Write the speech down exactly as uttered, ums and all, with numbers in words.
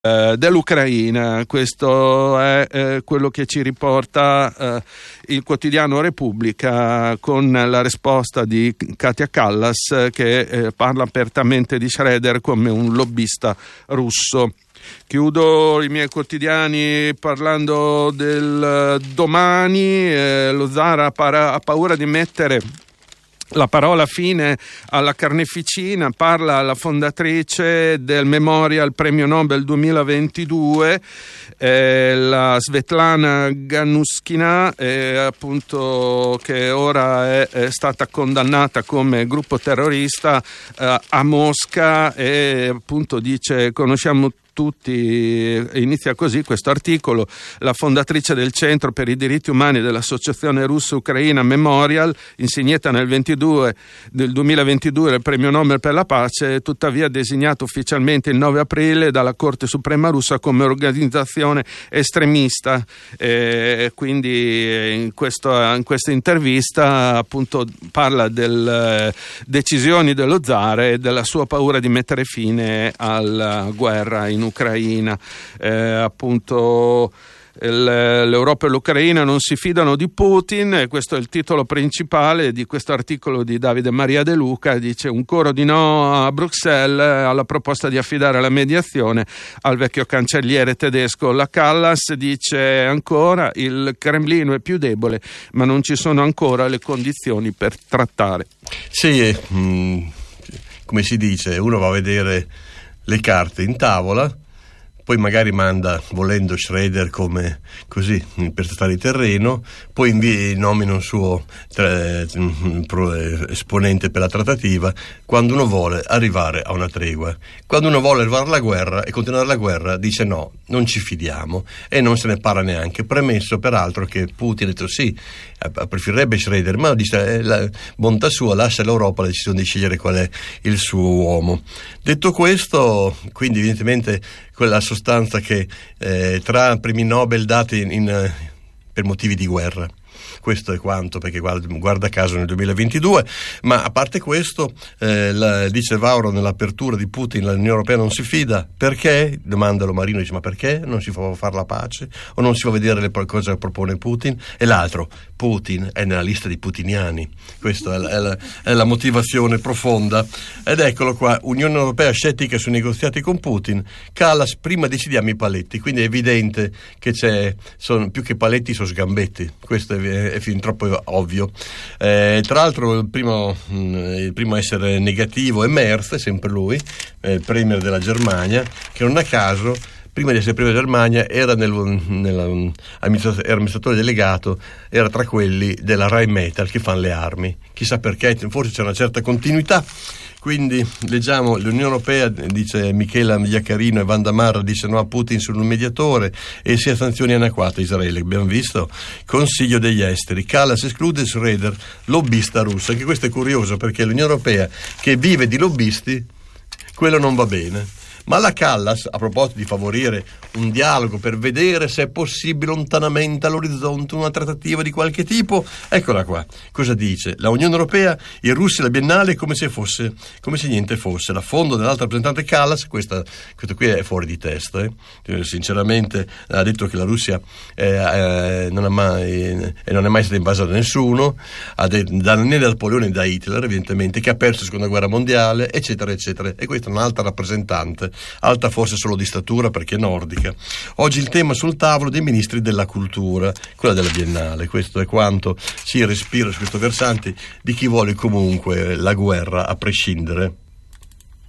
eh, dell'Ucraina. Questo è eh, quello che ci riporta eh, il quotidiano Repubblica, con la risposta di Katia Kallas, che eh, parla apertamente di Schroeder come un lobbista russo. Chiudo i miei quotidiani parlando del domani. Eh, lo zar ha, para- ha paura di mettere la parola fine alla carneficina. Parla la fondatrice del Memorial Premio Nobel duemilaventidue, eh, la Svetlana Ganuskina, eh, appunto, che ora è, è stata condannata come gruppo terrorista eh, a Mosca, e appunto dice: conosciamo tutti, inizia così questo articolo, la fondatrice del Centro per i diritti umani dell'Associazione Russo-Ucraina Memorial, insignita nel ventidue del duemilaventidue del Premio Nobel per la pace, tuttavia designato ufficialmente il nove aprile dalla Corte Suprema russa come organizzazione estremista. E quindi in, questo, in questa intervista appunto parla delle decisioni dello zar e della sua paura di mettere fine alla guerra in Ucraina. Eh, appunto il, l'Europa e l'Ucraina non si fidano di Putin, e questo è il titolo principale di questo articolo di Davide Maria De Luca. Dice: un coro di no a Bruxelles alla proposta di affidare la mediazione al vecchio cancelliere tedesco. La Kallas dice ancora: il Cremlino è più debole, ma non ci sono ancora le condizioni per trattare. Sì, mh, come si dice, uno va a vedere le carte in tavola, poi magari manda, volendo, Schroeder come così per stare il terreno, poi invia, nomina un suo tra, pro, esponente per la trattativa, quando uno vuole arrivare a una tregua. Quando uno vuole arrivare alla guerra e continuare la guerra, dice no, non ci fidiamo, e non se ne parla neanche. Premesso peraltro che Putin ha detto sì, preferirebbe Schroeder, ma dice eh, la bontà sua lascia all'Europa la decisione di scegliere qual è il suo uomo. Detto questo, quindi evidentemente quella sostanza che eh, tra premi Nobel dati in, in, per motivi di guerra. Questo è quanto, perché guarda, guarda caso nel duemilaventidue, ma a parte questo, eh, la, dice Vauro nell'apertura di Putin, l'Unione Europea non si fida. Perché? Domandalo Marino, dice: ma perché non si fa fare la pace? O non si fa vedere le cosa propone Putin? E l'altro: Putin è nella lista di putiniani. Questa è la, è la, è la motivazione profonda. Ed eccolo qua, Unione Europea scettica sui negoziati con Putin. Kallas: prima decidiamo i paletti. Quindi è evidente che c'è, sono, più che paletti sono sgambetti. Questo è è fin troppo ovvio. Eh, tra l'altro il primo, mh, il primo a essere negativo è Merz, è sempre lui, eh, il premier della Germania, che non a caso prima di essere premier della Germania era, nel, nella, amministratore, era amministratore delegato, era tra quelli della Rheinmetall che fanno le armi. Chissà perché, forse c'è una certa continuità. Quindi leggiamo, l'Unione Europea, dice Michela Iaccarino, e Vandamar dice no a Putin sul mediatore e sia sanzioni anacquate a Israele. Abbiamo visto Consiglio degli Esteri, Kallas esclude Schroeder, lobbista russo. Anche questo è curioso, perché l'Unione Europea che vive di lobbisti, quello non va bene. Ma la Kallas, a proposito di favorire un dialogo per vedere se è possibile lontanamente all'orizzonte una trattativa di qualche tipo, eccola qua. Cosa dice? La Unione Europea, i russi e la Biennale come se fosse, come se niente fosse. La fondo dell'altra rappresentante Kallas, questa, questo qui è fuori di testa, eh. Sinceramente ha detto che la Russia eh, eh, non, ha mai, eh, non è mai stata invasa da nessuno, ha detto, da, né da Napoleone né da Hitler, evidentemente, che ha perso la seconda guerra mondiale, eccetera, eccetera. E questa è un'alta rappresentante, alta forse solo di statura perché è nordica. Oggi il tema sul tavolo dei ministri della cultura, quella della Biennale. Questo è quanto si respira su questo versante di chi vuole comunque la guerra a prescindere.